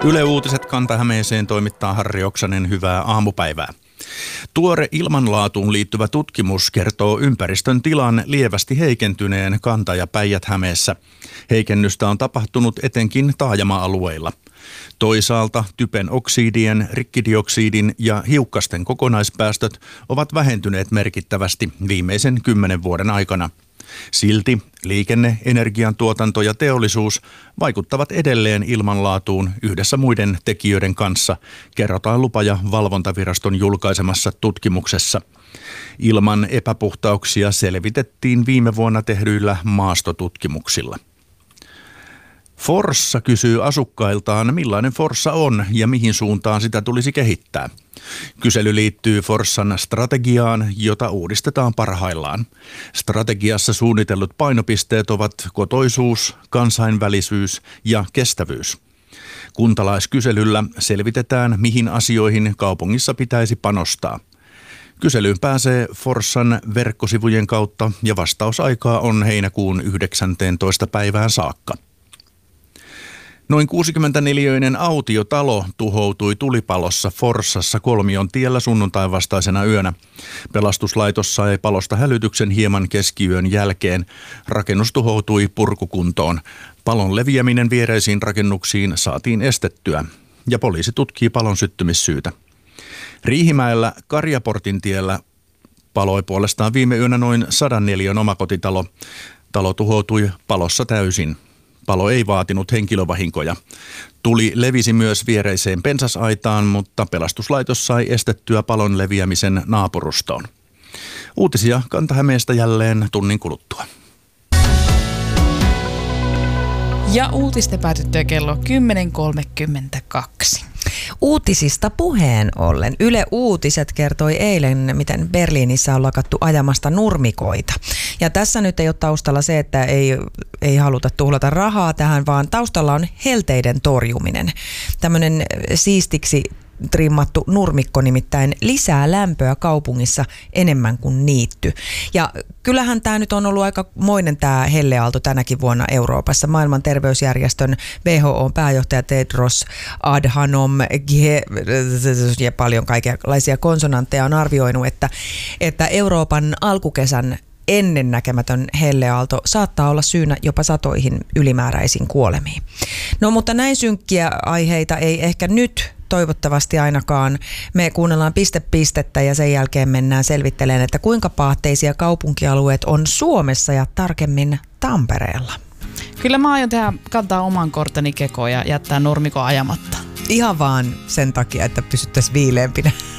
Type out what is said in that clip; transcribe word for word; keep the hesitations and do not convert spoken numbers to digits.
Yle Uutiset Kanta-Hämeeseen toimittaa Harri Oksanen, hyvää aamupäivää. Tuore ilmanlaatuun liittyvä tutkimus kertoo ympäristön tilan lievästi heikentyneen Kanta- ja Päijät-Hämeessä. Heikennystä on tapahtunut etenkin taajama-alueilla. Toisaalta typen oksidien, rikkidioksidin ja hiukkasten kokonaispäästöt ovat vähentyneet merkittävästi viimeisen kymmenen vuoden aikana. Silti liikenne, energiantuotanto ja teollisuus vaikuttavat edelleen ilmanlaatuun yhdessä muiden tekijöiden kanssa, kerrotaan lupa- ja valvontaviraston julkaisemassa tutkimuksessa. Ilman epäpuhtauksia selvitettiin viime vuonna tehdyillä maastotutkimuksilla. Forssa kysyy asukkailtaan, millainen Forssa on ja mihin suuntaan sitä tulisi kehittää. Kysely liittyy Forssan strategiaan, jota uudistetaan parhaillaan. Strategiassa suunnitellut painopisteet ovat kotoisuus, kansainvälisyys ja kestävyys. Kuntalaiskyselyllä selvitetään, mihin asioihin kaupungissa pitäisi panostaa. Kyselyyn pääsee Forssan verkkosivujen kautta ja vastausaikaa on heinäkuun yhdeksästoista päivään saakka. Noin kuusikymmentäneliöinen autiotalo tuhoutui tulipalossa Forssassa Kolmion tiellä sunnuntain vastaisena yönä. Pelastuslaitos sai palosta hälytyksen hieman keskiyön jälkeen. Rakennus tuhoutui purkukuntoon. Palon leviäminen viereisiin rakennuksiin saatiin estettyä ja poliisi tutkii palon syttymissyytä. Riihimäellä Karjaportin tiellä paloi puolestaan viime yönä noin sadan neliön omakotitalo. Talo tuhoutui palossa täysin. Palo ei vaatinut henkilövahinkoja. Tuli levisi myös viereiseen pensasaitaan, mutta pelastuslaitos sai estettyä palon leviämisen naapurustoon. Uutisia Kanta-Hämeestä jälleen tunnin kuluttua. Ja uutisten päätyttyä kello kymmenen kolmekymmentäkaksi. Uutisista puheen ollen. Yle Uutiset kertoi eilen, miten Berliinissä on lakattu ajamasta nurmikoita. Ja tässä nyt ei ole taustalla se, että ei, ei haluta tuhlata rahaa tähän, vaan taustalla on helteiden torjuminen. Tämmöinen siistiksi trimmattu nurmikko nimittäin lisää lämpöä kaupungissa enemmän kuin niitty. Ja kyllähän tämä nyt on ollut aika moinen tämä helleaalto tänäkin vuonna Euroopassa. Maailman terveysjärjestön W H O:n pääjohtaja Tedros Adhanom Ghebreyesus ja paljon kaikenlaisia konsonantteja on arvioinut, että, että Euroopan alkukesän ennennäkemätön helleaalto saattaa olla syynä jopa satoihin ylimääräisiin kuolemiin. No mutta näin synkkiä aiheita ei ehkä nyt toivottavasti ainakaan. Me kuunnellaan piste pistettä ja sen jälkeen mennään selvittelemään, että kuinka paatteisia kaupunkialueet on Suomessa ja tarkemmin Tampereella. Kyllä mä aion tehdä, kantaa oman korteni kekoon ja jättää nurmikon ajamatta. Ihan vaan sen takia, että pysyttäisiin viileämpinä.